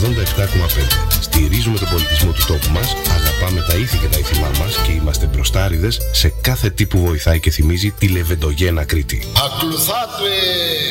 87,5. Στηρίζουμε τον πολιτισμό του τόπου μας, αγαπάμε τα ήθη και τα ήθιμά μας και είμαστε μπροστάριδες σε κάθε τι που βοηθάει και θυμίζει τη Λεβεντογένα Κρήτη. Ακολουθάτε!